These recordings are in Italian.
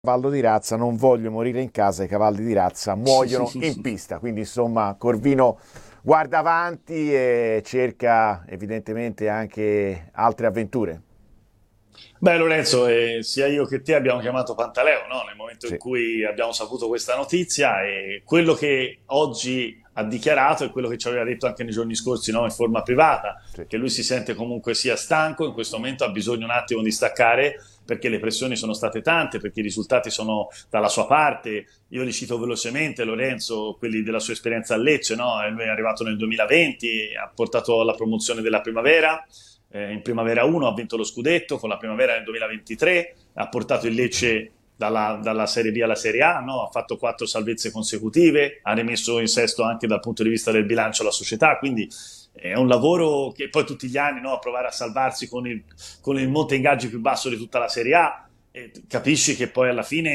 cavallo di razza, non voglio morire in casa, i cavalli di razza muoiono in pista. Quindi insomma Corvino guarda avanti e cerca evidentemente anche altre avventure. Beh, Lorenzo, sia io che te abbiamo chiamato Pantaleo, no? Nel momento in Sì, cui abbiamo saputo questa notizia, e quello che oggi ha dichiarato è quello che ci aveva detto anche nei giorni scorsi, no? In forma privata, sì. che lui si sente comunque sia stanco, in questo momento ha bisogno un attimo di staccare perché le pressioni sono state tante, perché i risultati sono dalla sua parte. Io li cito velocemente, Lorenzo, quelli della sua esperienza a Lecce, no? Lui è arrivato nel 2020, ha portato alla promozione della Primavera, in Primavera 1 ha vinto lo scudetto, con la Primavera nel 2023 ha portato il Lecce dalla Serie B alla Serie A, no? Ha fatto 4 salvezze consecutive, ha rimesso in sesto anche dal punto di vista del bilancio la società, quindi è un lavoro che poi tutti gli anni, no? A provare a salvarsi con il monte ingaggi più basso di tutta la Serie A, e capisci che poi alla fine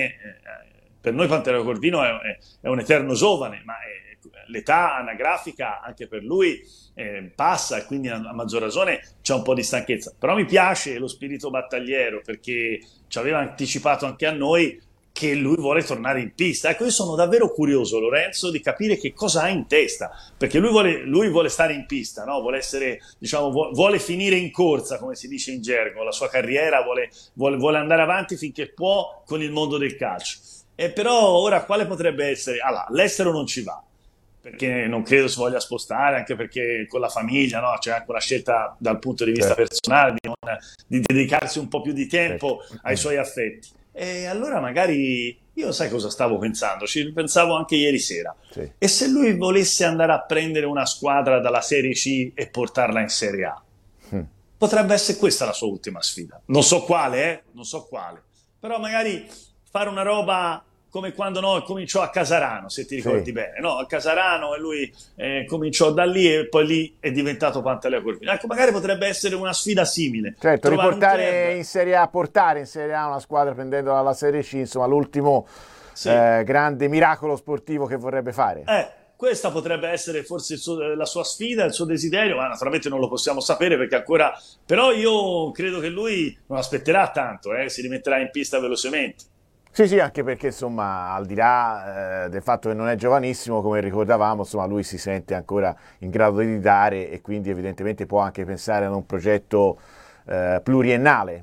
per noi Pantaleo Corvino è un eterno giovane, ma l'età anagrafica anche per lui passa, e quindi a maggior ragione c'è un po' di stanchezza. Però mi piace lo spirito battagliero, perché ci aveva anticipato anche a noi che lui vuole tornare in pista. Ecco, io sono davvero curioso, Lorenzo, di capire che cosa ha in testa, perché lui vuole stare in pista, no? Vuole essere, diciamo, vuole finire in corsa, come si dice in gergo, la sua carriera, vuole andare avanti finché può con il mondo del calcio. E però ora quale potrebbe essere? Allora, all'estero non ci va, perché non credo si voglia spostare, anche perché con la famiglia, no? C'è anche una scelta dal punto di vista Certo, personale di dedicarsi un po' più di certo. tempo ai suoi affetti. E allora magari io sai cosa stavo pensando? Ci pensavo anche ieri sera. Sì. E se lui volesse andare a prendere una squadra dalla Serie C e portarla in Serie A? Mm. Potrebbe essere questa la sua ultima sfida. Non so quale, non so quale. Però magari fare una roba come quando no, cominciò a Casarano, se ti Sì. ricordi bene, no? A Casarano, e lui cominciò da lì e poi lì è diventato Pantaleo Corvino. Ecco, magari potrebbe essere una sfida simile. Certo, Trovare un riportare club. in Serie A, portare in Serie A una squadra prendendola alla Serie C, insomma, l'ultimo Sì. grande miracolo sportivo che vorrebbe fare. Questa potrebbe essere forse la sua sfida, il suo desiderio, ma naturalmente non lo possiamo sapere perché ancora. Però io credo che lui non aspetterà tanto, si rimetterà in pista velocemente. Sì, sì, anche perché insomma, al di là del fatto che non è giovanissimo, come ricordavamo, insomma, lui si sente ancora in grado di dare e quindi evidentemente può anche pensare ad un progetto pluriennale.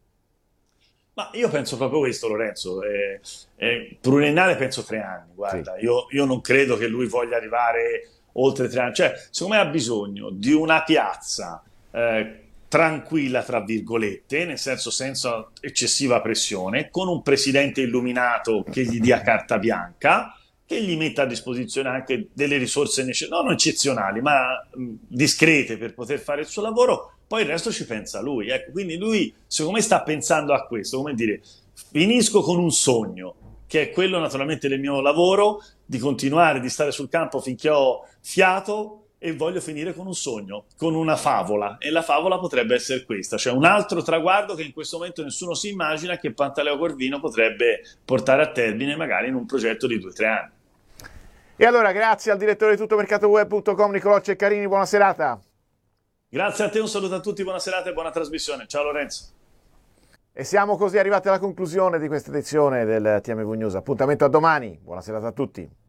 Ma io penso proprio questo, Lorenzo. Pluriennale penso 3 anni. Sì, Guarda, io non credo che lui voglia arrivare oltre 3 anni. Cioè, secondo me ha bisogno di una piazza tranquilla, tra virgolette, nel senso senza eccessiva pressione, con un presidente illuminato che gli dia carta bianca, che gli metta a disposizione anche delle risorse non eccezionali, ma discrete per poter fare il suo lavoro. Poi il resto ci pensa lui. Ecco, quindi lui, secondo me, sta pensando a questo, come dire, finisco con un sogno, che è quello naturalmente del mio lavoro, di continuare, di stare sul campo finché ho fiato, e voglio finire con un sogno, con una favola, e la favola potrebbe essere questa, cioè un altro traguardo che in questo momento nessuno si immagina, che Pantaleo Corvino potrebbe portare a termine magari in un progetto di 2 o 3 anni. e allora grazie al direttore di tuttomercatoweb.com Nicolò Ceccarini, buona serata. Grazie a te, un saluto a tutti, buona serata e buona trasmissione. Ciao Lorenzo. E siamo così arrivati alla conclusione di questa edizione del TMV News. Appuntamento a domani, buona serata a tutti.